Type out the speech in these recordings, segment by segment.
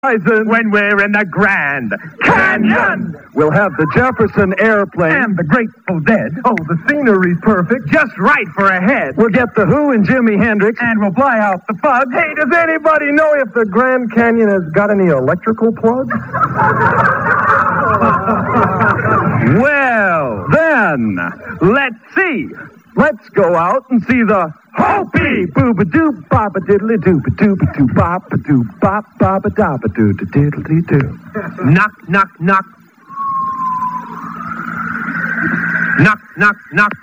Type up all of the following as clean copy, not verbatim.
When we're in the Grand Canyon. We'll have the Jefferson Airplane. And the Grateful Dead. Oh, the scenery's perfect. Just right for a head. We'll get the Who and Jimi Hendrix. And we'll fly out the fudge. Hey, does anybody know if the Grand Canyon has got any electrical plugs? Well, then, let's see. Let's go out and see the Hopi! Booba-doo, baba-diddly-doo, ba-doo-ba-doo, bop-ba-doo, bop-baba-da-ba-doo, da-diddly-doo. Knock, knock, knock. Knock, knock, knock.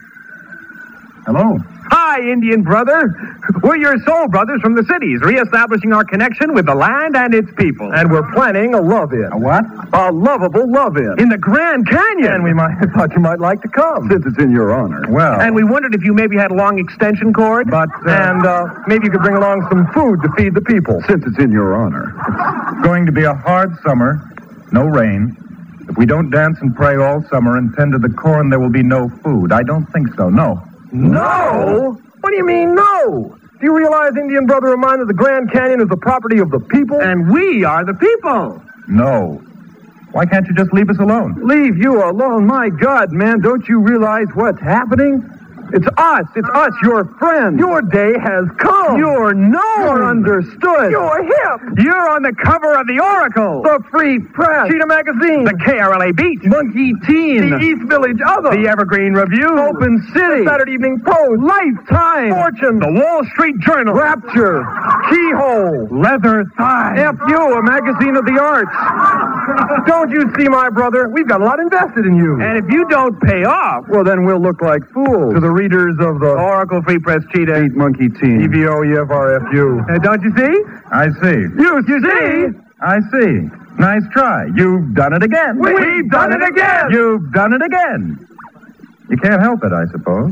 Hello. Hi, Indian brother. We're your soul brothers from the cities, reestablishing our connection with the land and its people. And we're planning a love-in. A what? A lovable love-in. In the Grand Canyon. And we thought you might like to come. Since it's in your honor. Well. And we wondered if you maybe had a long extension cord. But, maybe you could bring along some food to feed the people. Since it's in your honor. It's going to be a hard summer. No rain. If we don't dance and pray all summer and tend to the corn, there will be no food. I don't think so, no. No? What do you mean, no? Do you realize, Indian brother of mine, that the Grand Canyon is the property of the people? And we are the people. No. Why can't you just leave us alone? Leave you alone? My God, man, don't you realize what's happening? It's us, your friends. Your day has come. You're known. You're understood. You're hip. You're on the cover of the Oracle. The Free Press. Cheetah Magazine. The KRLA Beat. Monkey Teen. The East Village Other. The Evergreen Review. Open City. The Saturday Evening Post. Lifetime. Fortune. The Wall Street Journal. Rapture. Keyhole. Leather Thigh. F.U., a magazine of the arts. Don't you see, my brother? We've got a lot invested in you. And if you don't pay off, well, then we'll look like fools to the readers of the Oracle, Free Press, Cheetah, Beat, Monkey Teen, EVO, EFRFU. Don't you see? I see. You see? I see. Nice try. You've done it again. We've done it again. You've done it again. You can't help it, I suppose.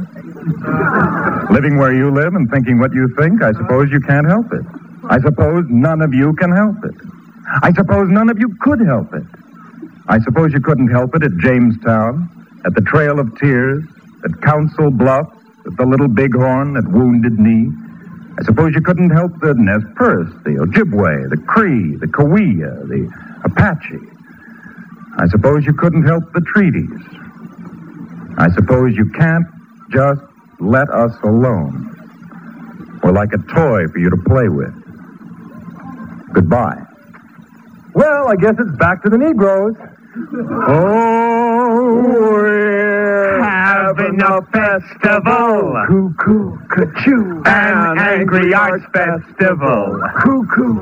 Living where you live and thinking what you think, I suppose you can't help it. I suppose none of you can help it. I suppose none of you could help it. I suppose you couldn't help it at Jamestown, at the Trail of Tears, at Council Bluffs, at the Little Bighorn, at Wounded Knee. I suppose you couldn't help the Nez Perce, the Ojibwe, the Cree, the Cahuilla, the Apache. I suppose you couldn't help the treaties. I suppose you can't just let us alone. We're like a toy for you to play with. Goodbye. Well, I guess it's back to the Negroes. Oh, we're having a festival. Cuckoo, ka-choo. An Angry Arts Festival. Cuckoo.